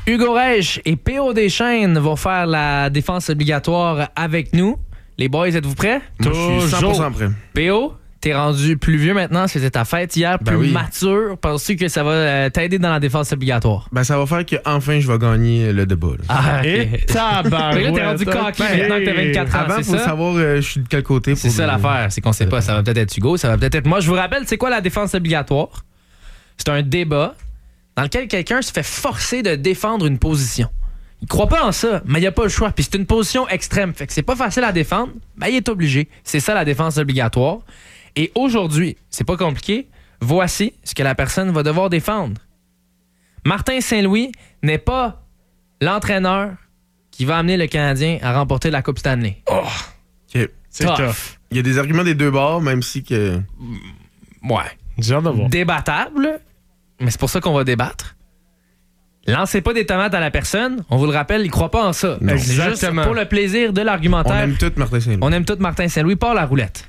Hugo Reich et P.O. Deschênes vont faire la défense obligatoire avec nous. Les boys, êtes-vous prêts? Moi, je suis 100% prêt. P.O., t'es rendu plus vieux maintenant, c'était ta fête hier, plus mature. Penses-tu que ça va t'aider dans la défense obligatoire? Ben, ça va faire qu'enfin, je vais gagner le débat. Là. Ah, OK. Et tabarouette. Là, t'es rendu coquille maintenant que t'as 24 ans, Avant, c'est faut ça? savoir je suis de quel côté. C'est ça l'affaire, c'est qu'on sait pas. Ça va peut-être être Hugo, ça va peut-être être moi. Je vous rappelle, c'est quoi la défense obligatoire? C'est un débat dans lequel quelqu'un se fait forcer de défendre une position. Il croit pas en ça, mais il n'y a pas le choix. Puis c'est une position extrême, fait que c'est pas facile à défendre, ben il est obligé. C'est ça la défense obligatoire. Et aujourd'hui, c'est pas compliqué, voici ce que la personne va devoir défendre. Martin Saint-Louis n'est pas l'entraîneur qui va amener le Canadien à remporter la Coupe Stanley. Oh! Okay. C'est tough. Il y a des arguments des deux bords, même si que... Ouais. J'ai hâte de voir. Débattable, mais c'est pour ça qu'on va débattre. Lancez pas des tomates à la personne. On vous le rappelle, il croit pas en ça. Non. C'est juste pour le plaisir de l'argumentaire. On aime tout Martin Saint-Louis. On aime tout Martin Saint-Louis. Part la roulette.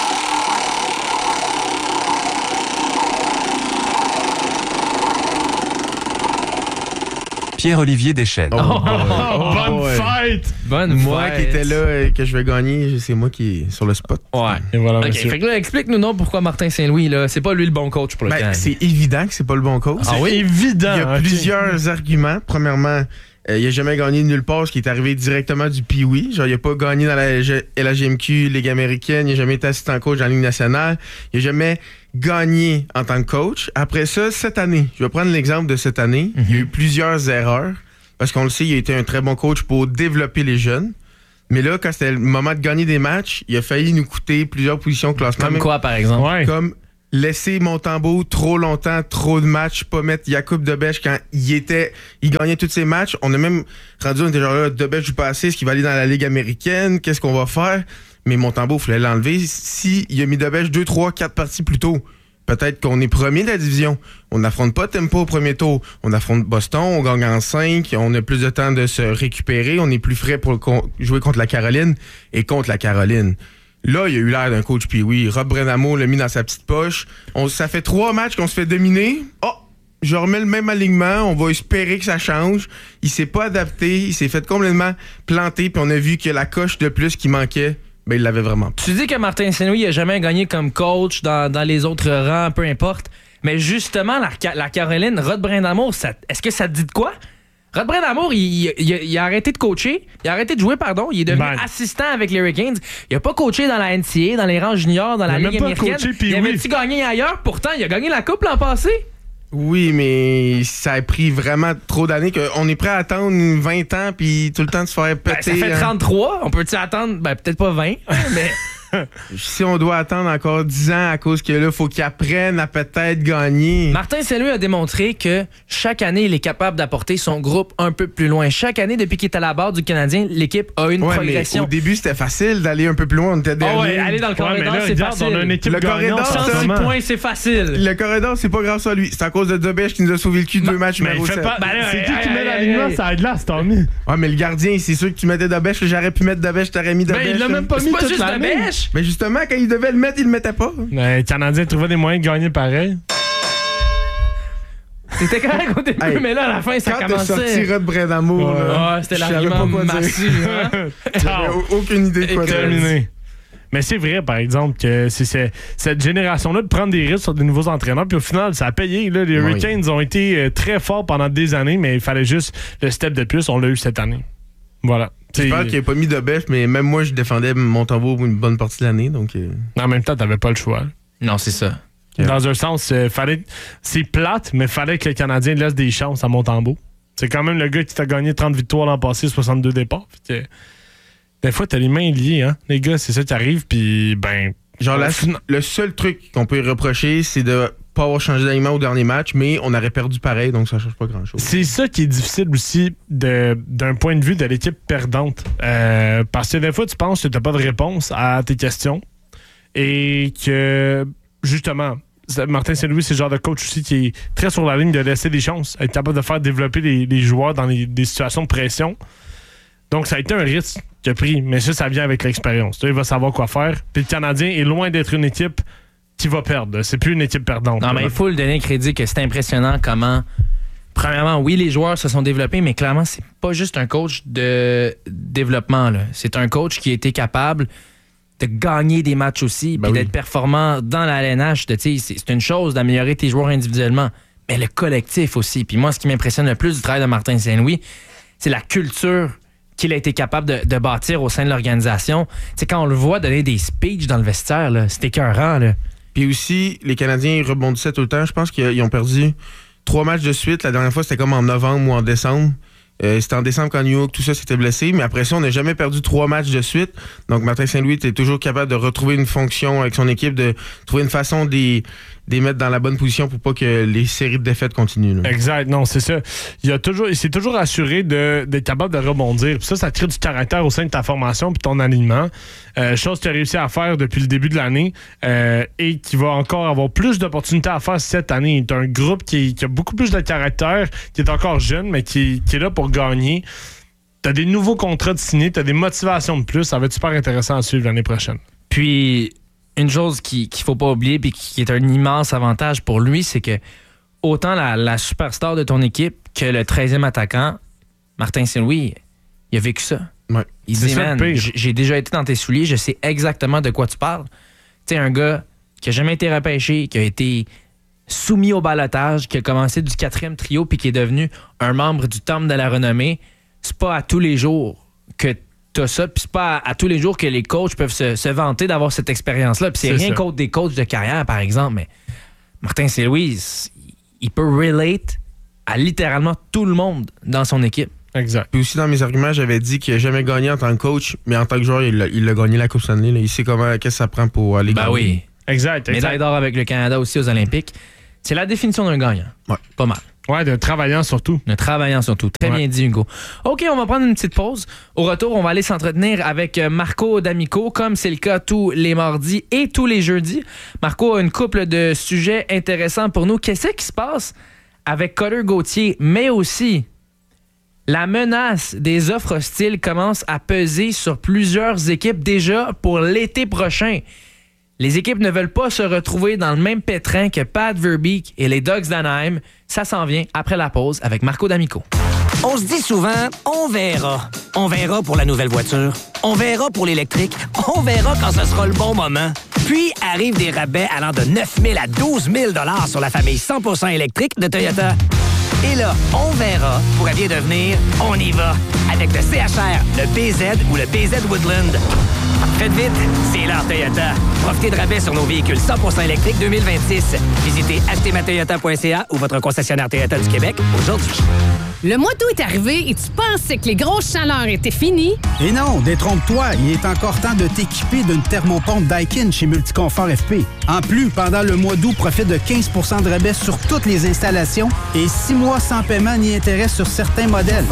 Pierre-Olivier Deschênes. Bonne fête! Bonne Moi fête. qui étais là, que je vais gagner, c'est moi qui est sur le spot. Ouais. Et voilà, OK, monsieur. fait que là, explique-nous donc pourquoi Martin Saint-Louis, là, c'est pas lui le bon coach pour le Ben, Canadien. c'est évident que c'est pas le bon coach. Ah oui? C'est évident. Il y a ok. plusieurs arguments. Premièrement, il a jamais gagné nulle part, ce qui est arrivé directement du Pee-Wee. Genre, il a pas gagné dans la LHJMQ, Ligue américaine. Il a jamais été assistant coach dans la Ligue nationale. Il a jamais gagné en tant que coach. Après ça, cette année, je vais prendre l'exemple de cette année. Il y a eu plusieurs erreurs. Parce qu'on le sait, il a été un très bon coach pour développer les jeunes. Mais là, quand c'était le moment de gagner des matchs, il a failli nous coûter plusieurs positions au classement. Comme Même quoi, par exemple? Ouais. comme laisser Montembeault trop longtemps, trop de matchs, pas mettre Jakub Debèche quand il gagnait tous ses matchs. On a même rendu, on était genre là, Debèche joue pas assez, est-ce qu'il va aller dans la Ligue américaine? Qu'est-ce qu'on va faire? Mais Montembeault, il fallait l'enlever. Si il a mis Debèche 2, 3, 4 parties plus tôt, peut-être qu'on est premier de la division. On n'affronte pas Tempo au premier tour. On affronte Boston, on gagne en 5, on a plus de temps de se récupérer, on est plus frais pour jouer contre la Caroline et contre la Caroline. Là, il a eu l'air d'un coach Pee-Wee. Rob Brenamo l'a mis dans sa petite poche. Ça fait 3 matchs qu'on se fait dominer. Oh! Je remets le même alignement. On va espérer que ça change. Il s'est pas adapté. Il s'est fait complètement planter. Puis on a vu que la coche de plus qui manquait, ben il l'avait vraiment pas. Tu dis que Martin Saint-Louis n'a jamais gagné comme coach dans les autres rangs, peu importe. Mais justement, la Caroline, Rod Brindamour, est-ce que ça te dit de quoi? Rod Brindamour, il a arrêté de coacher. Il a arrêté de jouer, pardon. Il est devenu assistant avec les Hurricanes. Il a pas coaché dans la NCAA, dans les rangs juniors, dans la Ligue américaine. Il avait-tu gagné ailleurs? Pourtant, il a gagné la Coupe l'an passé. Oui, mais ça a pris vraiment trop d'années qu'on est prêt à attendre 20 ans puis tout le temps de se faire péter. Ça fait 33. On peut-tu attendre? Ben, peut-être pas 20, mais... Si on doit attendre encore 10 ans à cause que là, faut qu'il apprenne à peut-être gagner. Martin Saint-Louis a démontré que chaque année, il est capable d'apporter son groupe un peu plus loin. Chaque année, depuis qu'il est à la barre du Canadien, l'équipe a une progression. Mais au début, c'était facile d'aller un peu plus loin. On était dernier. Ouais, aller dans le corridor, c'est facile. On a une équipe gagnante. 106 points, c'est facile. Le corridor, c'est pas grâce à lui. C'est à cause de Debèche qui nous a sauvé le cul de 2 matchs numéro 7. C'est qui met l'alignement? Ça aide là, c'est tant mieux. Ouais, mais le gardien, c'est sûr que tu mettais Debèche. J'aurais pu mettre Debèche, t'aurais mis Debèche. Mais il l'a même pas mis toute l'année. Mais justement, quand il devait le mettre, il le mettait pas. Le Canadien trouvait des moyens de gagner pareil. C'était correct au début, mais là, à la fin, ça quand commençait. Quand t'as sorti Rod Brindamour, c'était l'argument massif. J'avais aucune idée de quoi terminé. Mais c'est vrai, par exemple, que c'est cette génération-là de prendre des risques sur de nouveaux entraîneurs. Puis au final, ça a payé. Là. Les Hurricanes ont été très forts pendant des années, mais il fallait juste le step de plus. On l'a eu cette année. Voilà. J'espère qu'il n'a pas mis de bêche, mais même moi, je défendais Montembeault une bonne partie de l'année. Donc, en même temps, t'avais pas le choix. Non, c'est ça. Dans un sens, c'est plate, mais fallait que le Canadien laisse des chances à Montembeault. C'est quand même le gars qui t'a gagné 30 victoires l'an passé, 62 départs. Des fois, t'as les mains liées, hein. Les gars, c'est ça qui arrive, puis ben... Genre, le seul truc qu'on peut y reprocher, c'est de pas avoir changé d'alignement au dernier match, mais on aurait perdu pareil, donc ça change pas grand-chose. C'est ça qui est difficile aussi d'un point de vue de l'équipe perdante. Parce que des fois, tu penses que t'as pas de réponse à tes questions et que, justement, Martin Saint-Louis, c'est le genre de coach aussi qui est très sur la ligne de laisser des chances, être capable de faire développer les joueurs dans des situations de pression. Donc, ça a été un risque qu'il a pris, mais ça vient avec l'expérience. Il va savoir quoi faire. Puis le Canadien est loin d'être une équipe qui va perdre. C'est plus une équipe perdante. Non, mais il faut lui donner crédit que c'est impressionnant comment premièrement, oui, les joueurs se sont développés, mais clairement, c'est pas juste un coach de développement, là. C'est un coach qui a été capable de gagner des matchs aussi, puis d'être performant dans la LNH. C'est une chose d'améliorer tes joueurs individuellement, mais le collectif aussi. Puis moi, ce qui m'impressionne le plus du travail de Martin Saint-Louis, c'est la culture qu'il a été capable de bâtir au sein de l'organisation. T'sais, quand on le voit donner des speeches dans le vestiaire, là, c'est écœurant. Là. Puis aussi, les Canadiens ils rebondissaient tout le temps. Je pense qu'ils ont perdu 3 matchs de suite. La dernière fois, c'était comme en novembre ou en décembre. C'était en décembre quand New York, tout ça s'était blessé. Mais après ça, on n'a jamais perdu 3 matchs de suite. Donc, Martin Saint-Louis était toujours capable de retrouver une fonction avec son équipe, de trouver une façon de les mettre dans la bonne position pour pas que les séries de défaites continuent. Là. Exact, non, c'est ça. Il s'est toujours assuré d'être capable de rebondir. Puis ça crée du caractère au sein de ta formation puis ton alignement. Chose que tu as réussi à faire depuis le début de l'année et qui va encore avoir plus d'opportunités à faire cette année. C'est un groupe qui a beaucoup plus de caractère, qui est encore jeune, mais qui est là pour gagner. Tu as des nouveaux contrats de signés, tu as des motivations de plus. Ça va être super intéressant à suivre l'année prochaine. Puis, une chose qu'il ne faut pas oublier et qui est un immense avantage pour lui, c'est que autant la superstar de ton équipe que le 13e attaquant, Martin Saint-Louis, il a vécu ça. Ouais. Il dit, man, j'ai déjà été dans tes souliers, je sais exactement de quoi tu parles. Tu sais, un gars qui n'a jamais été repêché, qui a été soumis au ballottage, qui a commencé du 4e trio puis qui est devenu un membre du Temple de la renommée, c'est pas à tous les jours que t'as ça, puis c'est pas à tous les jours que les coachs peuvent se vanter d'avoir cette expérience-là. Puis c'est rien contre des coachs de carrière, par exemple, mais Martin Saint-Louis, il peut relate à littéralement tout le monde dans son équipe. Exact. Puis aussi, dans mes arguments, j'avais dit qu'il n'a jamais gagné en tant que coach, mais en tant que joueur, il a gagné la Coupe Stanley. Là. Il sait qu'est-ce que ça prend pour aller gagner. Oui. Exact. Médaille d'or avec le Canada aussi aux Olympiques. C'est la définition d'un gagnant. Ouais. Pas mal. Ouais, de travaillant surtout. Très bien dit, Hugo. OK, on va prendre une petite pause. Au retour, on va aller s'entretenir avec Marco D'Amico, comme c'est le cas tous les mardis et tous les jeudis. Marco a une couple de sujets intéressants pour nous. Qu'est-ce qui se passe avec Cutter Gauthier, mais aussi la menace des offres hostiles commence à peser sur plusieurs équipes déjà pour l'été prochain. Les équipes ne veulent pas se retrouver dans le même pétrin que Pat Verbeek et les Ducks d'Anaheim. Ça s'en vient après la pause avec Marco D'Amico. On se dit souvent, on verra. On verra pour la nouvelle voiture. On verra pour l'électrique. On verra quand ce sera le bon moment. Puis arrivent des rabais allant de 9 000 à 12 000 $ sur la famille 100% électrique de Toyota. Et là, on verra pourrait bien devenir on y va avec le CHR, le BZ ou le BZ Woodland. Faites vite, c'est l'heure Toyota. Profitez de rabais sur nos véhicules 100% électriques 2026. Visitez achetezmatoyota.ca ou votre concessionnaire Toyota du Québec aujourd'hui. Le mois d'août est arrivé et tu pensais que les grosses chaleurs étaient finies? Et non, détrompe-toi, il est encore temps de t'équiper d'une thermopompe Daikin chez Multiconfort FP. En plus, pendant le mois d'août, profite de 15 % de rabais sur toutes les installations et 6 mois sans paiement ni intérêt sur certains modèles.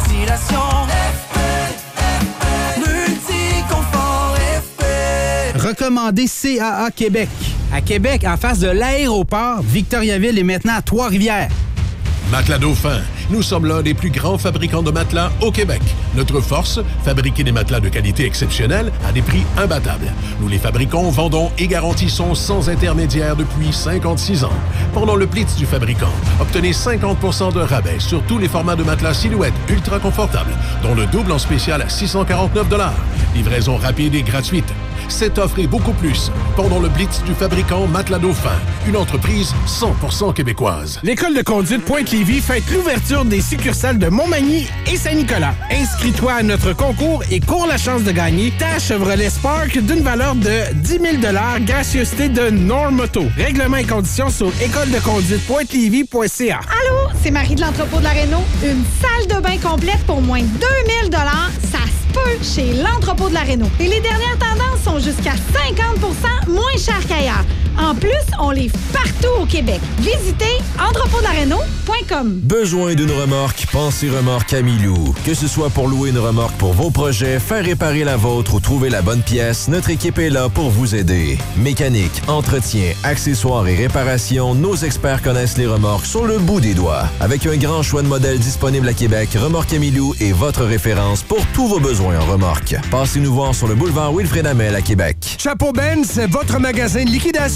Recommandé CAA Québec. À Québec, en face de l'aéroport, Victoriaville est maintenant à Trois-Rivières. Matelas Dauphin. Nous sommes l'un des plus grands fabricants de matelas au Québec. Notre force, fabriquer des matelas de qualité exceptionnelle à des prix imbattables. Nous les fabriquons, vendons et garantissons sans intermédiaire depuis 56 ans. Pendant le Blitz du fabricant, obtenez 50 % de rabais sur tous les formats de matelas silhouette ultra confortables, dont le double en spécial à 649 $. Livraison rapide et gratuite. Cette offre et beaucoup plus pendant le Blitz du fabricant Matelas Dauphin, une entreprise 100% québécoise. L'École de conduite Pointe-Lévis fête l'ouverture des succursales de Montmagny et Saint-Nicolas. Inscris-toi à notre concours et cours la chance de gagner ta Chevrolet Spark d'une valeur de 10 000 $, gracieuseté de Normoto. Règlements et conditions sur écoledeconduitepointe-lévis.ca. Allô, c'est Marie de l'entrepôt de la Rénault. Une salle de bain complète pour moins de 2 000 $, ça se peut chez l'entrepôt de la Rénault. Et les dernières tendances sont jusqu'à 50 % moins chères qu'ailleurs. En plus, on livre partout au Québec. Visitez entrepôtdelarenault.com. Besoin d'une remorque? Pensez Remorque Camilou. Que ce soit pour louer une remorque pour vos projets, faire réparer la vôtre ou trouver la bonne pièce, notre équipe est là pour vous aider. Mécanique, entretien, accessoires et réparations, nos experts connaissent les remorques sur le bout des doigts. Avec un grand choix de modèles disponibles à Québec, Remorque Camilou est votre référence pour tous vos besoins en remorque. Passez nous voir sur le boulevard Wilfrid Hamel à Québec. Chapeau Ben, c'est votre magasin de liquidation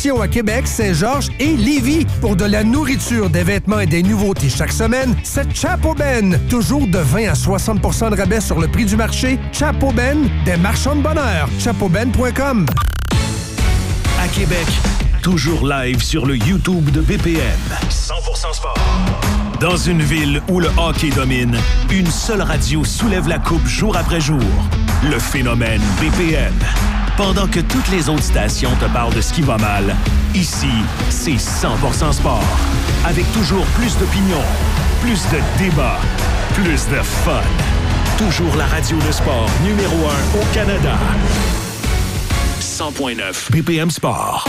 locations à Québec, Saint-Georges et Lévis. Pour de la nourriture, des vêtements et des nouveautés chaque semaine, c'est Chapo Ben. Toujours de 20 à 60 % de rabais sur le prix du marché. Chapo Ben, des marchands de bonheur. chapoben.com. À Québec, toujours live sur le YouTube de BPM. 100% sport. Dans une ville où le hockey domine, une seule radio soulève la coupe jour après jour. Le phénomène BPM. Pendant que toutes les autres stations te parlent de ce qui va mal, ici, c'est 100% sport. Avec toujours plus d'opinions, plus de débats, plus de fun. Toujours la radio de sport numéro 1 au Canada. 100.9 BPM Sport.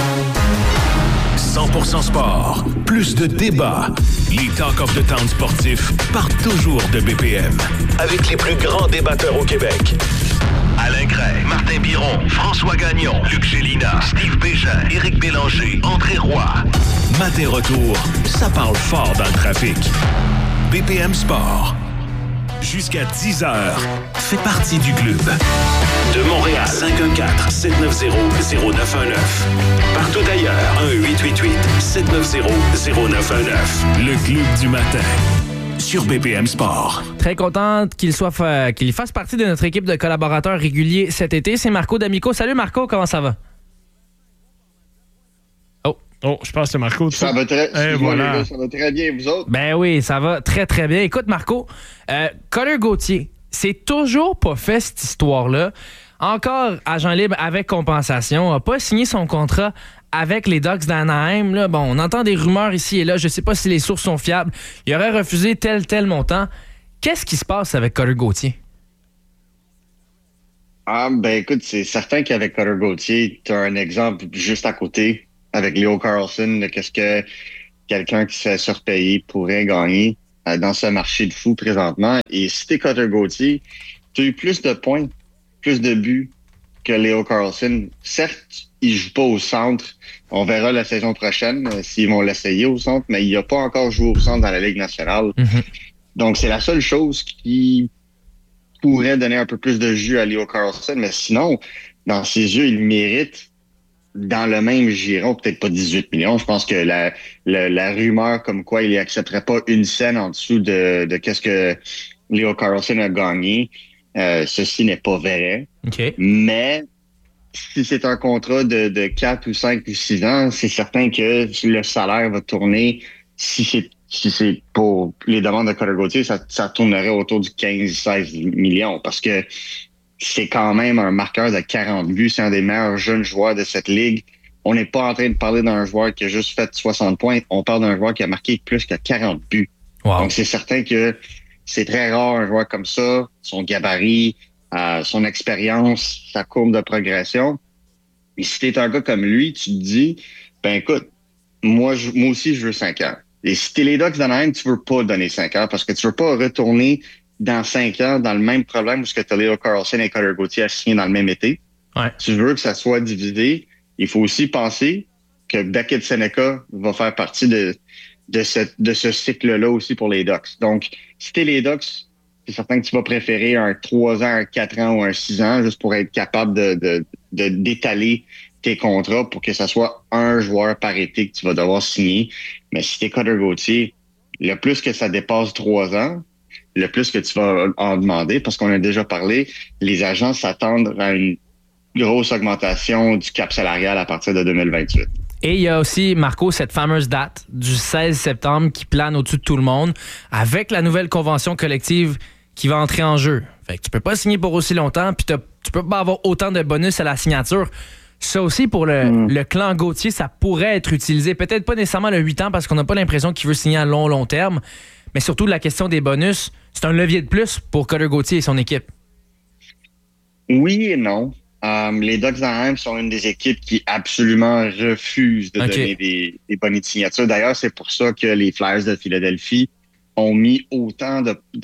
100% sport. Plus de débats. Les Talk of the Town sportifs partent toujours de BPM. Avec les plus grands débatteurs au Québec. Alain Gray, Martin Biron, François Gagnon, Luc Gélina, Steve Bégin, Éric Bélanger, André Roy. Matin retour, ça parle fort dans le trafic. BPM Sport. Jusqu'à 10h, fais partie du club. De Montréal, 514-790-0919. Partout ailleurs, 1-888-790-0919. Le club du matin. Sur BPM Sport. Très contente qu'il fasse partie de notre équipe de collaborateurs réguliers cet été. C'est Marco D'Amico. Salut Marco, comment ça va? Oh, je pense que c'est Marco. Ça va très, voilà. les gars, ça va très bien, vous autres? Ben oui, ça va très, très bien. Écoute, Marco, Cutter Gauthier, c'est toujours pas fait, cette histoire-là. Encore agent libre avec compensation, n'a pas signé son contrat avec les Ducks d'Anaheim. Là, bon, on entend des rumeurs ici et là. Je sais pas si les sources sont fiables. Il aurait refusé tel montant. Qu'est-ce qui se passe avec Cutter Gauthier? Ben écoute, c'est certain qu'avec Cutter Gauthier, tu as un exemple juste à côté avec Leo Carlsson de qu'est-ce que quelqu'un qui se fait surpayer pourrait gagner dans ce marché de fou présentement. Et si t'es Cutter Gauthier, tu as eu plus de points, plus de buts que Leo Carlsson. Certes, il joue pas au centre. On verra la saison prochaine s'ils vont l'essayer au centre, mais il n'a pas encore joué au centre dans la Ligue nationale. Mm-hmm. Donc, c'est la seule chose qui pourrait donner un peu plus de jus à Leo Carlsson. Mais sinon, dans ses yeux, il mérite dans le même giron, peut-être pas 18 millions. Je pense que la rumeur comme quoi il accepterait pas une scène en dessous de qu'est-ce que Leo Carlsson a gagné, ceci n'est pas vrai. Okay. Mais si c'est un contrat de 4 ou 5 ou 6 ans, c'est certain que le salaire va tourner, si c'est pour les demandes de Cutter Gauthier, ça tournerait autour du 15-16 millions parce que c'est quand même un marqueur de 40 buts. C'est un des meilleurs jeunes joueurs de cette ligue. On n'est pas en train de parler d'un joueur qui a juste fait 60 points. On parle d'un joueur qui a marqué plus que 40 buts. Wow. Donc, c'est certain que c'est très rare un joueur comme ça, son gabarit, son expérience, sa courbe de progression. Et si t'es un gars comme lui, tu te dis, ben écoute, moi aussi, je veux 5 ans. Et si t'es les Ducks d'Anaheim, tu veux pas donner 5 ans parce que tu veux pas retourner dans 5 ans dans le même problème où ce que t'as Leo Carlsson et Cutter Gauthier à signer dans le même été. Ouais. Tu veux que ça soit divisé. Il faut aussi penser que Beckett Seneca va faire partie de ce cycle-là aussi pour les Ducks. Donc, si t'es les Ducks, c'est certain que tu vas préférer un 3 ans, un 4 ans ou un 6 ans juste pour être capable d'étaler tes contrats pour que ça soit un joueur par été que tu vas devoir signer. Mais si t'es Cutter Gauthier, le plus que ça dépasse 3 ans, le plus que tu vas en demander, parce qu'on a déjà parlé, les agents s'attendent à une grosse augmentation du cap salarial à partir de 2028. Et il y a aussi, Marco, cette fameuse date du 16 septembre qui plane au-dessus de tout le monde avec la nouvelle convention collective qui va entrer en jeu. Fait que tu peux pas signer pour aussi longtemps puis tu peux pas avoir autant de bonus à la signature. Ça aussi, pour le clan Gauthier, ça pourrait être utilisé. Peut-être pas nécessairement le 8 ans parce qu'on n'a pas l'impression qu'il veut signer à long terme. Mais surtout, la question des bonus, c'est un levier de plus pour Cutter Gauthier et son équipe. Oui et non. Les Ducks d'Anaheim sont une des équipes qui absolument refusent de donner des bonus de signature. D'ailleurs, c'est pour ça que les Flyers de Philadelphie ont mis autant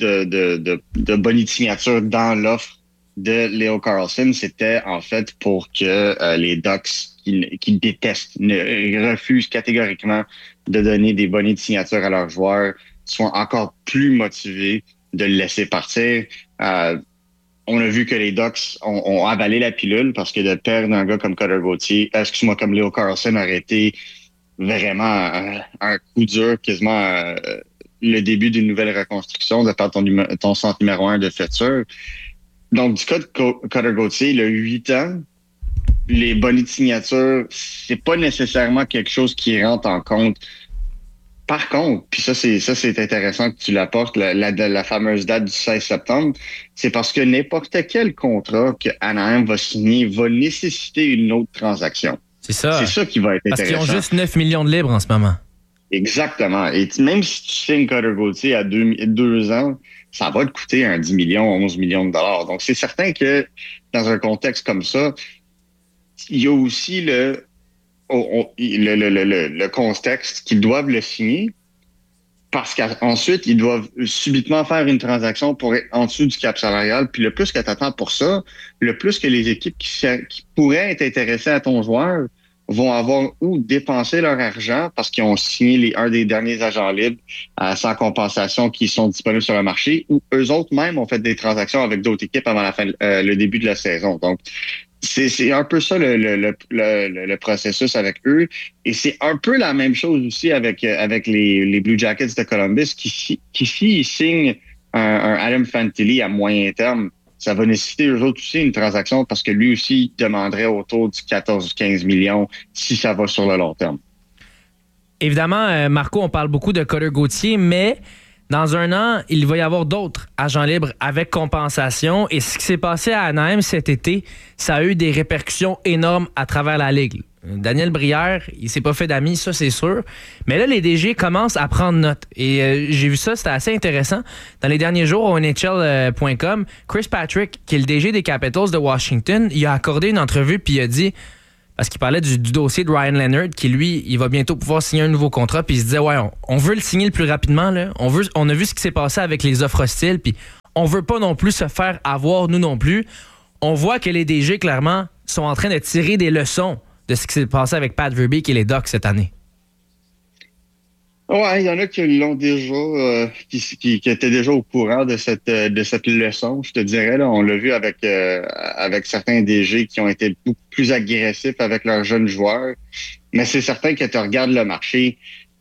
de bonus de signature dans l'offre de Leo Carlsson. C'était en fait pour que les Ducks qui détestent, refusent catégoriquement de donner des bonus de signature à leurs joueurs, soient encore plus motivés de le laisser partir. on a vu que les Ducks ont avalé la pilule parce que de perdre un gars comme Cutter Gauthier, comme Leo Carlson aurait été vraiment un coup dur, quasiment le début d'une nouvelle reconstruction de par ton centre numéro 1 de futur. Donc, du cas de Cutter Gauthier, il a 8 ans. Les bonnets de signature, c'est pas nécessairement quelque chose qui rentre en compte. Par contre, puis ça c'est intéressant que tu l'apportes, la fameuse date du 16 septembre, c'est parce que n'importe quel contrat que Anaheim va signer va nécessiter une autre transaction. C'est ça. C'est ça qui va être intéressant. Parce qu'ils ont juste 9 millions de libres en ce moment. Exactement. Et même si tu signes Cutter Gauthier à 2 ans, ça va te coûter un 10 millions, 11 millions de dollars. Donc, c'est certain que dans un contexte comme ça, il y a aussi le contexte qu'ils doivent le signer parce qu'ensuite, ils doivent subitement faire une transaction pour être en dessous du cap salarial. Puis le plus que tu attends pour ça, le plus que les équipes qui pourraient être intéressées à ton joueur vont avoir ou dépensé leur argent parce qu'ils ont signé un des derniers agents libres sans compensation qui sont disponibles sur le marché, ou eux autres même ont fait des transactions avec d'autres équipes avant le début de la saison. Donc, c'est un peu ça le processus avec eux. Et c'est un peu la même chose aussi avec les Blue Jackets de Columbus qui s'ils signent un Adam Fantilli à moyen terme, ça va nécessiter eux autres aussi une transaction parce que lui aussi il demanderait autour du 14-15 millions si ça va sur le long terme. Évidemment, Marco, on parle beaucoup de Cutter Gauthier, mais dans un an, il va y avoir d'autres agents libres avec compensation. Et ce qui s'est passé à Anaheim cet été, ça a eu des répercussions énormes à travers la Ligue. Daniel Brière, il s'est pas fait d'amis, ça c'est sûr. Mais là, les DG commencent à prendre note. Et j'ai vu ça, c'était assez intéressant. Dans les derniers jours, au NHL.com, Chris Patrick, qui est le DG des Capitals de Washington, il a accordé une entrevue puis il a dit, parce qu'il parlait du dossier de Ryan Leonard, qui lui, il va bientôt pouvoir signer un nouveau contrat, puis il se disait, ouais, on veut le signer le plus rapidement, là. On a vu ce qui s'est passé avec les offres hostiles, puis on veut pas non plus se faire avoir, nous non plus. On voit que les DG, clairement, sont en train de tirer des leçons de ce qui s'est passé avec Pat Verbeek et les Ducks cette année. Ouais, il y en a qui l'ont déjà, qui étaient déjà au courant de cette leçon, je te dirais. Là, on l'a vu avec certains DG qui ont été beaucoup plus agressifs avec leurs jeunes joueurs. Mais c'est certain que tu regardes le marché,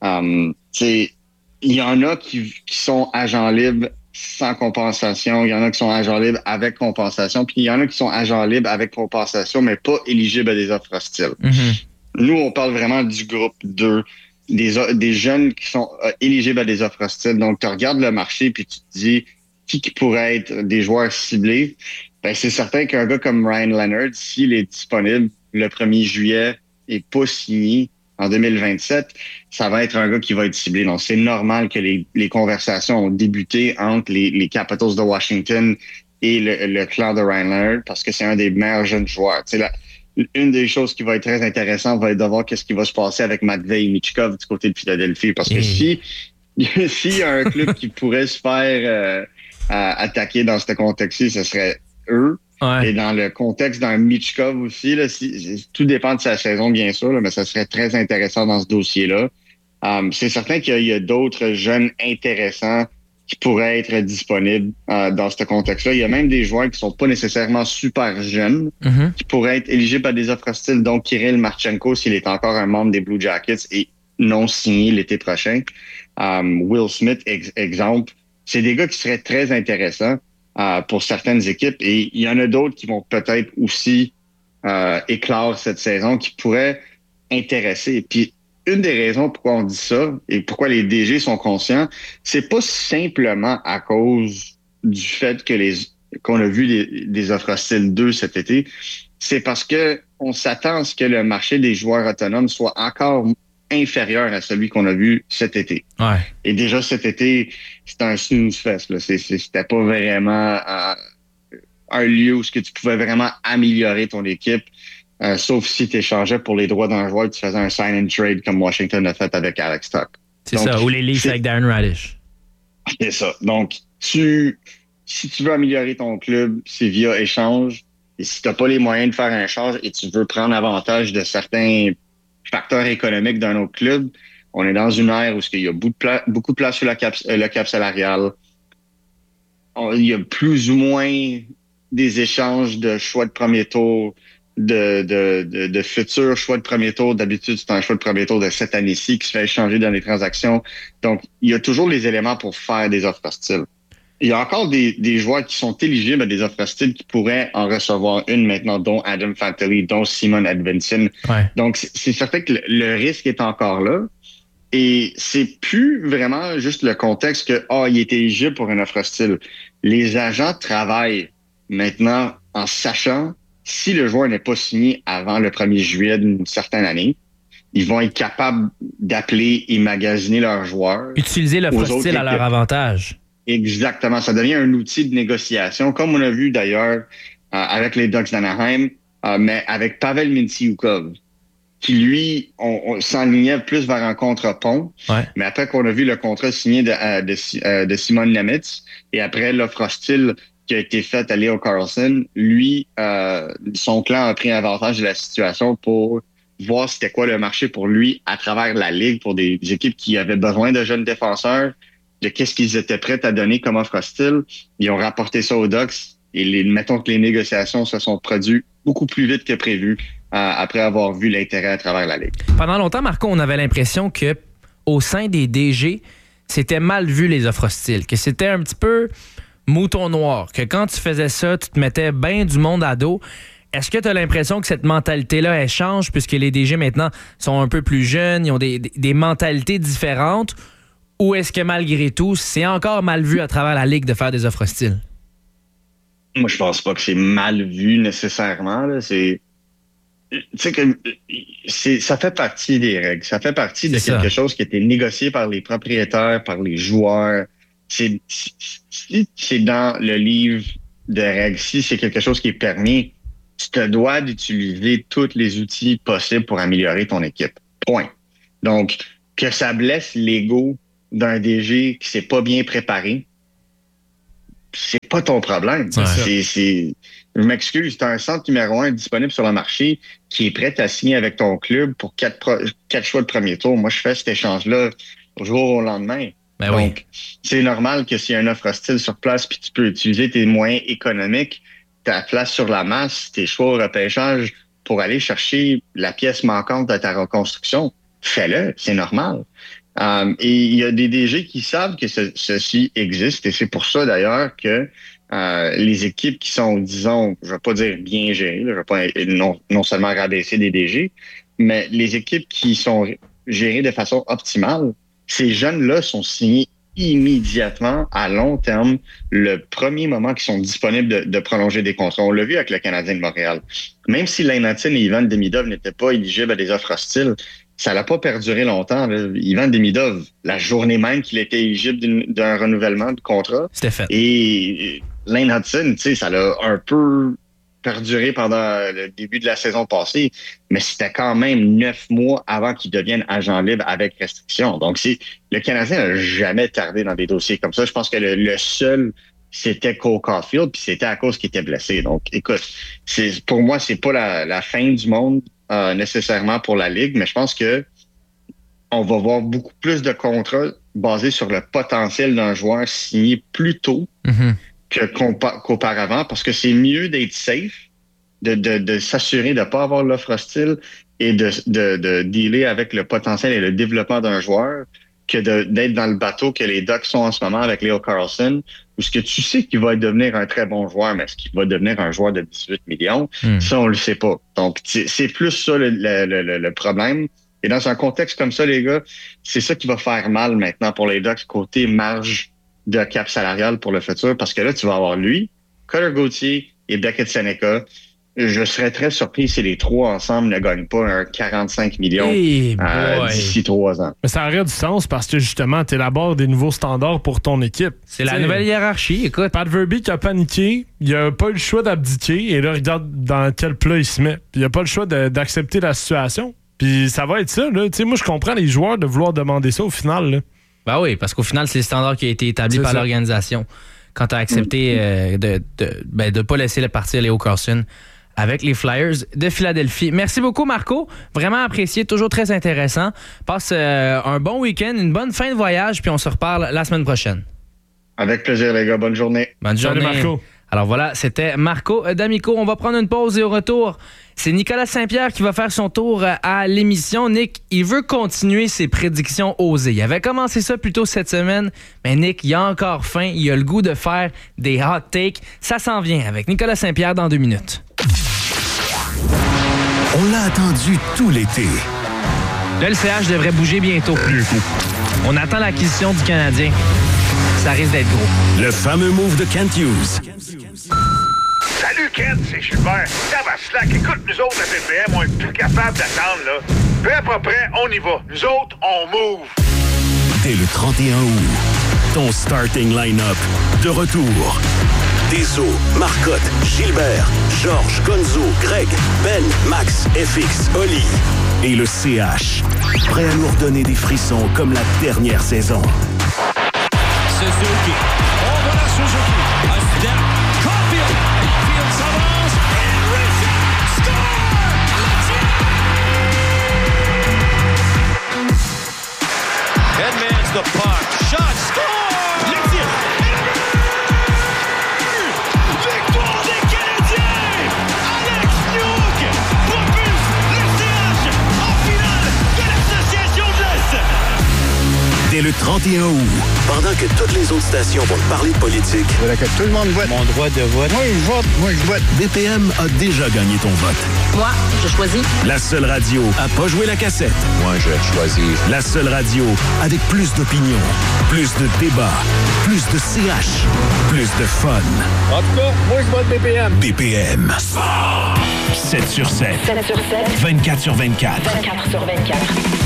il y en a qui sont agents libres sans compensation, il y en a qui sont agents libres avec compensation, puis il y en a qui sont agents libres avec compensation, mais pas éligibles à des offres hostiles. Mm-hmm. Nous, on parle vraiment du groupe 2, des jeunes qui sont éligibles à des offres hostiles. Donc, tu regardes le marché puis tu te dis qui pourrait être des joueurs ciblés. Ben, c'est certain qu'un gars comme Ryan Leonard, s'il est disponible le 1er juillet et pas signé en 2027, ça va être un gars qui va être ciblé. Donc, c'est normal que les conversations ont débuté entre les Capitals de Washington et le clan de Ryan Leonard parce que c'est un des meilleurs jeunes joueurs. Tu sais, une des choses qui va être très intéressante va être de voir qu'est-ce qui va se passer avec Matvei Michkov du côté de Philadelphie. Parce que s'il y a un club qui pourrait se faire attaquer dans ce contexte-ci, ce serait eux. Ouais. Et dans le contexte d'un Michkov aussi, là, tout dépend de sa saison, bien sûr, là, mais ça serait très intéressant dans ce dossier-là. C'est certain qu'il y a d'autres jeunes intéressants qui pourraient être disponibles dans ce contexte-là. Il y a même des joueurs qui sont pas nécessairement super jeunes, qui pourraient être éligibles à des offres hostiles. Donc, Kirill Marchenko, s'il est encore un membre des Blue Jackets et non signé l'été prochain. Will Smith, exemple. C'est des gars qui seraient très intéressants pour certaines équipes. Et il y en a d'autres qui vont peut-être aussi éclore cette saison, qui pourraient intéresser. Puis, une des raisons pourquoi on dit ça et pourquoi les DG sont conscients, c'est pas simplement à cause du fait qu'on a vu des offres hostiles 2 cet été. C'est parce que on s'attend à ce que le marché des joueurs autonomes soit encore inférieur à celui qu'on a vu cet été. Ouais. Et déjà cet été, c'était un snooze-fest. C'était pas vraiment un lieu où tu pouvais vraiment améliorer ton équipe. Sauf si tu échangeais pour les droits d'un joueur, tu faisais un sign and trade comme Washington a fait avec Alex Tuch. C'est ça, ou les Leafs avec Darren Radish. C'est ça. Donc, si tu veux améliorer ton club, c'est via échange. Et si tu n'as pas les moyens de faire un échange et tu veux prendre avantage de certains facteurs économiques d'un autre club, on est dans une ère où il y a beaucoup de place sur le cap salarial. Il y a plus ou moins des échanges de choix de premier tour, de futurs choix de premier tour. D'habitude, c'est un choix de premier tour de cette année-ci qui se fait échanger dans les transactions. Donc, il y a toujours les éléments pour faire des offres hostiles. Il y a encore des joueurs qui sont éligibles à des offres hostiles qui pourraient en recevoir une maintenant, dont Adam Fantilli, dont Simon Edvinsson. Ouais. Donc, c'est certain que le risque est encore là. Et c'est plus vraiment juste le contexte que, il est éligible pour une offre hostile. Les agents travaillent maintenant en sachant si le joueur n'est pas signé avant le 1er juillet d'une certaine année, ils vont être capables d'appeler et magasiner leurs joueurs. Utiliser l'offre hostile à leur avantage. Exactement. Ça devient un outil de négociation, comme on a vu d'ailleurs avec les Ducks d'Anaheim, mais avec Pavel Mintyukov, qui lui, on s'enlignait plus vers un contre-pont. Ouais. Mais après qu'on a vu le contrat signé de Simon Nemitz, et après l'offre hostile qui a été faite à Leo Carlsson, lui, son clan a pris avantage de la situation pour voir c'était quoi le marché pour lui à travers la Ligue, pour des équipes qui avaient besoin de jeunes défenseurs, de qu'est-ce qu'ils étaient prêts à donner comme offre hostile. Ils ont rapporté ça aux Ducks et mettons que les négociations se sont produites beaucoup plus vite que prévu après avoir vu l'intérêt à travers la Ligue. Pendant longtemps, Marco, on avait l'impression que au sein des DG, c'était mal vu les offres hostiles, que c'était un petit peu mouton noir, que quand tu faisais ça, tu te mettais bien du monde à dos. Est-ce que tu as l'impression que cette mentalité-là, elle change puisque les DG maintenant sont un peu plus jeunes, ils ont des mentalités différentes, ou est-ce que malgré tout, c'est encore mal vu à travers la Ligue de faire des offres hostiles? Moi, je pense pas que c'est mal vu nécessairement. Là. Tu sais que ça fait partie des règles. Ça fait partie de quelque chose qui a été négocié par les propriétaires, par les joueurs. Si c'est dans le livre de règles, si c'est quelque chose qui est permis, tu te dois d'utiliser tous les outils possibles pour améliorer ton équipe. Point. Donc, que ça blesse l'ego d'un DG qui s'est pas bien préparé, c'est pas ton problème. Je m'excuse, tu as un centre numéro 1 disponible sur le marché qui est prêt à signer avec ton club pour 4 choix de premier tour. Moi, je fais cet échange-là au jour au lendemain. Ben donc, c'est normal que s'il y a une offre hostile sur place puis tu peux utiliser tes moyens économiques, ta place sur la masse, tes choix au repêchage pour aller chercher la pièce manquante de ta reconstruction, fais-le, c'est normal. Et il y a des DG qui savent que ceci existe et c'est pour ça d'ailleurs que les équipes qui sont, disons, je ne vais pas dire bien gérées, je ne vais pas non seulement rabaisser des DG, mais les équipes qui sont gérées de façon optimale, ces jeunes-là sont signés immédiatement à long terme le premier moment qu'ils sont disponibles de prolonger des contrats. On l'a vu avec le Canadien de Montréal. Même si Lane Hutton et Ivan Demidov n'étaient pas éligibles à des offres hostiles, ça n'a pas perduré longtemps. Là. Ivan Demidov, la journée même qu'il était éligible d'un renouvellement de contrat. C'était fait. Et Lane Hutton, tu sais, ça l'a un peu perduré pendant le début de la saison passée, mais c'était quand même 9 mois avant qu'il devienne agent libre avec restriction. Donc, le Canadien n'a jamais tardé dans des dossiers comme ça. Je pense que le seul, c'était Cole Caulfield, puis c'était à cause qu'il était blessé. Donc, écoute, pour moi, c'est pas la fin du monde nécessairement pour la Ligue, mais je pense que on va voir beaucoup plus de contrats basés sur le potentiel d'un joueur signé plus tôt qu'auparavant, parce que c'est mieux d'être safe, de s'assurer de ne pas avoir l'offre hostile et de dealer avec le potentiel et le développement d'un joueur que d'être dans le bateau que les Ducks sont en ce moment avec Leo Carlsson, où ce que tu sais qu'il va devenir un très bon joueur, mais est-ce qu'il va devenir un joueur de 18 millions? Ça, on le sait pas. Donc, c'est plus ça le problème. Et dans un contexte comme ça, les gars, c'est ça qui va faire mal maintenant pour les Ducks, côté marge de cap salarial pour le futur, parce que là, tu vas avoir lui, Cutter Gauthier et Beckett Seneca. Je serais très surpris si les trois ensemble ne gagnent pas un 45 millions d'ici 3 ans. Mais ça aurait du sens parce que justement, tu élabores des nouveaux standards pour ton équipe. C'est la nouvelle hiérarchie, écoute. Pat Verbeek qui a paniqué, il a pas eu le choix d'abdiquer et là, regarde dans quel plat il se met. Puis il a pas le choix d'accepter la situation. Puis ça va être ça, là. Tu sais, moi, je comprends les joueurs de vouloir demander ça au final, là. Ben oui, parce qu'au final, c'est le standard qui a été établi par l'organisation. Quand tu as accepté de ne pas laisser partir Leo Carlsson avec les Flyers de Philadelphie. Merci beaucoup, Marco. Vraiment apprécié, toujours très intéressant. Passe un bon week-end, une bonne fin de voyage, puis on se reparle la semaine prochaine. Avec plaisir, les gars. Bonne journée. Bonne journée. Salut, Marco. Alors voilà, c'était Marco D'Amico. On va prendre une pause et au retour, c'est Nicolas Saint-Pierre qui va faire son tour à l'émission. Nick, il veut continuer ses prédictions osées. Il avait commencé ça plus tôt cette semaine, mais Nick, il a encore faim. Il a le goût de faire des hot takes. Ça s'en vient avec Nicolas Saint-Pierre dans 2 minutes. On l'a attendu tout l'été. Le LCH devrait bouger bientôt. On attend l'acquisition du Canadien. Ça risque d'être gros. Le fameux move de Kent Hughes. Salut Kent, c'est Gilbert. Ça va slack. Écoute, nous autres, à BPM, on est plus capable d'attendre, là. Peu à peu près, on y va. Nous autres, on move. Dès le 31 août, ton starting line-up de retour. Deso, Marcotte, Gilbert, Georges, Gonzo, Greg, Ben, Max, FX, Oli et le CH. Prêt à nous redonner des frissons comme la dernière saison. Suzuki. Oh, voilà Suzuki. A step. Caulfield. Field s'avance. Et Richard score! Edmonds the puck. Shot. Score! Le tir. Victoire des Canadiens! Alex Newhook propulse le CH en finale de l'Association de l'Est! Dès le 31 août, pendant que toutes les autres stations vont parler de politique, voilà que tout le monde vote. Mon droit de vote. Moi, je vote. BPM a déjà gagné ton vote. Moi, je choisis. La seule radio à pas jouer la cassette. Moi, je choisis. La seule radio avec plus d'opinion, plus de débats, plus de CH, plus de fun. En tout cas, moi, je vote BPM. BPM. 7 sur 7. 7 sur 7. 24 sur 24. 24 sur 24.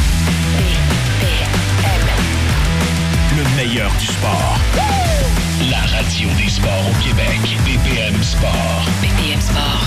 Le meilleur du sport. La radio des sports au Québec. BPM Sport. BPM Sport.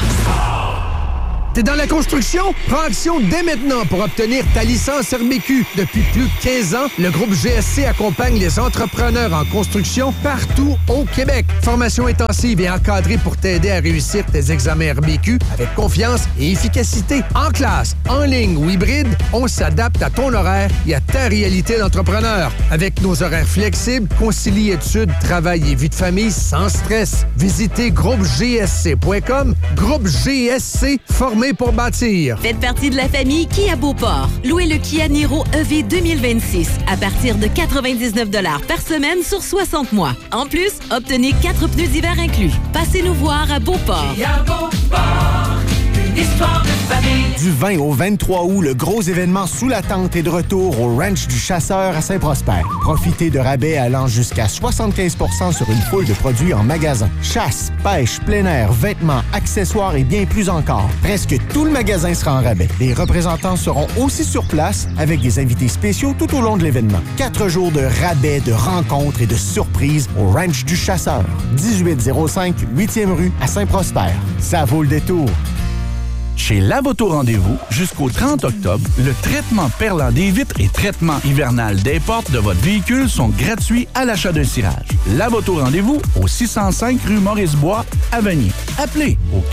T'es dans la construction? Prends action dès maintenant pour obtenir ta licence RBQ. Depuis plus de 15 ans, le groupe GSC accompagne les entrepreneurs en construction partout au Québec. Formation intensive et encadrée pour t'aider à réussir tes examens RBQ avec confiance et efficacité. En classe, en ligne ou hybride, on s'adapte à ton horaire et à ta réalité d'entrepreneur. Avec nos horaires flexibles, concilie études, travail et vie de famille sans stress. Visitez groupegsc.com. Groupe GSC, formé pour bâtir. Faites partie de la famille Kia Beauport. Louez le Kia Niro EV 2026 à partir de 99 $ par semaine sur 60 mois. En plus, obtenez 4 pneus d'hiver inclus. Passez nous voir à Beauport. Kia Beauport, une histoire de famille. Du 20 au 23 août, le gros événement sous la tente est de retour au Ranch du Chasseur à Saint-Prosper. Profitez de rabais allant jusqu'à 75 % sur une foule de produits en magasin. Chasse, pêche, plein air, vêtements, accessoires et bien plus encore. Presque tout le magasin sera en rabais. Les représentants seront aussi sur place avec des invités spéciaux tout au long de l'événement. 4 jours de rabais, de rencontres et de surprises au Ranch du Chasseur. 1805 8e rue à Saint-Prosper. Ça vaut le détour. Chez Lavoto Rendez-vous, jusqu'au 30 octobre, le traitement perlant des vitres et traitement hivernal des portes de votre véhicule sont gratuits à l'achat d'un cirage. Lavoto Rendez-vous au 605 rue Maurice-Bois, à Vanier. Appelez au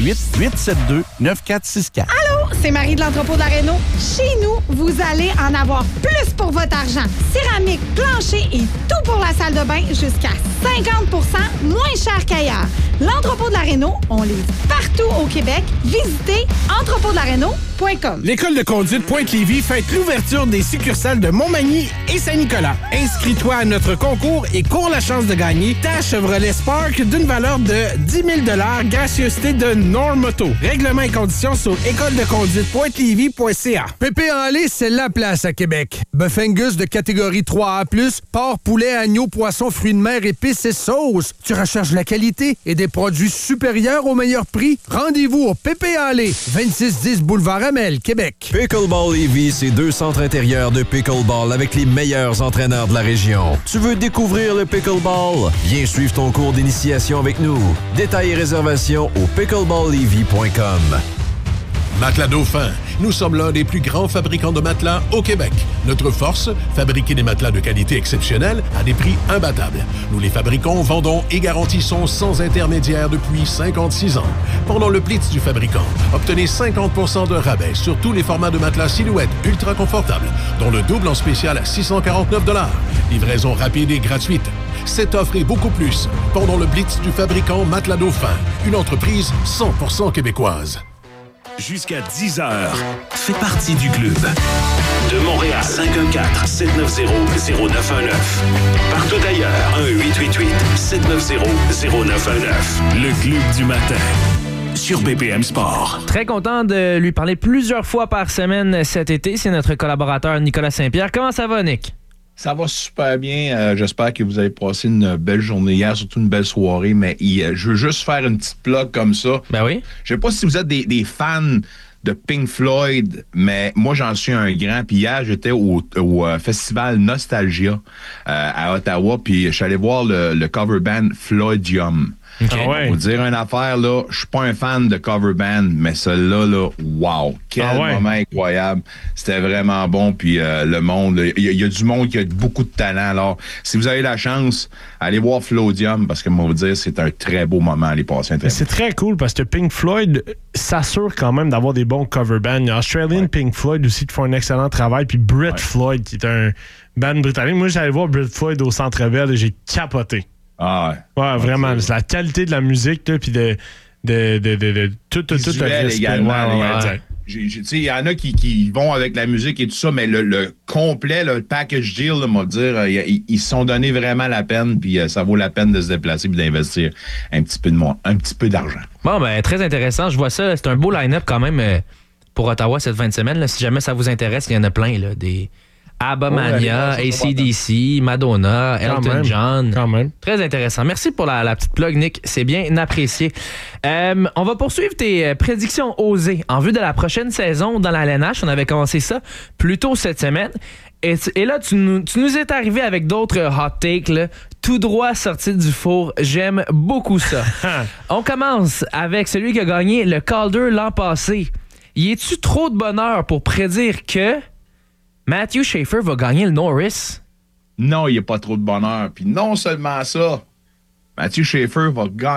418-872-9464. Allô, c'est Marie de l'entrepôt de la Réno. Chez nous, vous allez en avoir plus pour votre argent. Céramique, plancher et tout pour la salle de bain jusqu'à 50 % moins cher qu'ailleurs. L'entrepôt de la Réno, on livre partout au Québec. Visitez entrepôtdelaréno.com. L'école de conduite Pointe-Lévis fête l'ouverture des succursales de Montmagny et Saint-Nicolas. Inscris-toi à notre concours et cours la chance de gagner ta Chevrolet Spark d'une valeur de 10 000 $, gracieuseté de Normoto. Règlements et conditions sur écoledeconduitepointe-lévis.ca. Pépé en lait, c'est la place à Québec. Bœuf Angus de catégorie 3A+, porc, poulet, agneau, poisson, fruits de mer, épices et sauces. Tu recherches la qualité et des produits supérieurs au meilleur prix? Rendez-vous au Pépé en lait, 2610 Boulevard Amel, Québec. Pickleball Lévis, c'est 2 centres intérieurs de pickleball avec les meilleurs entraîneurs de la région. Tu veux découvrir le pickleball? Viens suivre ton cours d'initiation avec nous. Détails et réservations au pickleballlévis.com. Matelas Dauphin. Nous sommes l'un des plus grands fabricants de matelas au Québec. Notre force, fabriquer des matelas de qualité exceptionnelle à des prix imbattables. Nous les fabriquons, vendons et garantissons sans intermédiaire depuis 56 ans. Pendant le Blitz du fabricant, obtenez 50 % de rabais sur tous les formats de matelas silhouette ultra confortables, dont le double en spécial à 649 $. Livraison rapide et gratuite. Cette offre et beaucoup plus pendant le Blitz du fabricant Matelas Dauphin, une entreprise 100% québécoise. Jusqu'à 10h, fais partie du club. De Montréal, 514-790-0919. Partout ailleurs, 1-888-790-0919. Le club du matin. Sur BPM Sport. Très content de lui parler plusieurs fois par semaine cet été. C'est notre collaborateur Nicolas Saint-Pierre. Comment ça va, Nick? Ça va super bien. J'espère que vous avez passé une belle journée hier, surtout une belle soirée. Mais je veux juste faire une petite plug comme ça. Ben oui. Je sais pas si vous êtes des fans de Pink Floyd, mais moi, j'en suis un grand. Puis hier, j'étais au festival Nostalgia à Ottawa. Puis je suis allé voir le cover band Floydium. Okay. Ah ouais. Pour dire une affaire, là, je suis pas un fan de cover band, mais celui-là, là, wow! Quel moment incroyable! C'était vraiment bon, puis le monde, il y a du monde qui a beaucoup de talent. Alors, si vous avez la chance, allez voir Floydium, parce que moi, vous dire, c'est un très beau moment à aller passer. C'est très cool, parce que Pink Floyd s'assure quand même d'avoir des bons cover bands. Il y a Australian Pink Floyd aussi qui font un excellent travail, puis Brit Floyd, qui est un band britannique. Moi, j'allais voir Brit Floyd au Centre Bell et j'ai capoté. Ah ouais, vraiment. C'est la qualité de la musique, puis de tout le respect. Également. Il y en a qui vont avec la musique et tout ça, mais le complet, le package deal, m'a dire, ils se sont donné vraiment la peine, puis ça vaut la peine de se déplacer et d'investir un petit peu d'argent. Bon, ben très intéressant. Je vois ça. C'est un beau line-up quand même pour Ottawa cette fin de semaine. Là. Si jamais ça vous intéresse, il y en a plein, là, des Abamania, AC/DC, Madonna, Elton John. Quand même. Très intéressant. Merci pour la petite plug, Nick. C'est bien apprécié. On va poursuivre tes prédictions osées en vue de la prochaine saison dans la LNH. On avait commencé ça plus tôt cette semaine. Et là, tu nous es arrivé avec d'autres hot takes, là, tout droit sortis du four. J'aime beaucoup ça. On commence avec celui qui a gagné le Calder l'an passé. Y est-tu trop de bonheur pour prédire que Matthew Schaefer va gagner le Norris? Non, il n'y a pas trop de bonheur. Puis non seulement ça, Matthew Schaefer va gagner